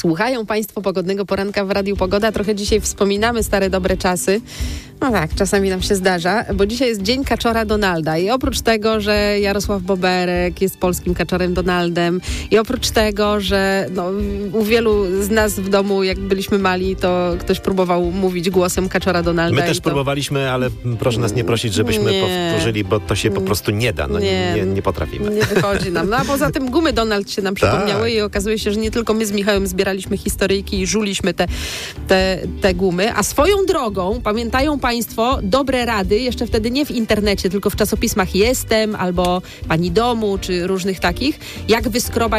Słuchają Państwo Pogodnego Poranka w Radiu Pogoda. Trochę dzisiaj wspominamy stare, dobre czasy. No tak, czasami nam się zdarza, bo dzisiaj jest Dzień Kaczora Donalda i oprócz tego, że Jarosław Boberek jest polskim kaczorem Donaldem i oprócz tego, że u wielu z nas w domu, jak byliśmy mali, to ktoś próbował mówić głosem kaczora Donalda. My też próbowaliśmy, ale proszę nas nie prosić, żebyśmy powtórzyli, bo to się po prostu nie da. Nie potrafimy. Nie wychodzi nam. No a poza tym gumy Donald się nam przypomniały i okazuje się, że nie tylko my z Michałem zbieraliśmy historyjki i żuliśmy te gumy, a swoją drogą, pamiętają Państwo dobre rady, jeszcze wtedy nie w internecie, tylko w czasopismach Jestem albo Pani Domu, czy różnych takich, jak wyskrobać